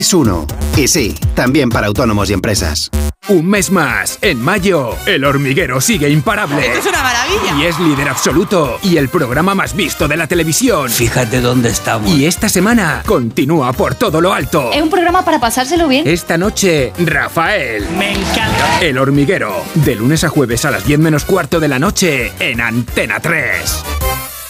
Es uno. Y sí, también para autónomos y empresas. Un mes más, en mayo, El Hormiguero sigue imparable. ¡Esto es una maravilla! Y es líder absoluto y el programa más visto de la televisión. Fíjate dónde estamos. Y esta semana continúa por todo lo alto. Es un programa para pasárselo bien. Esta noche, Rafael. ¡Me encanta! El Hormiguero, de lunes a jueves a las 10 menos cuarto de la noche en Antena 3.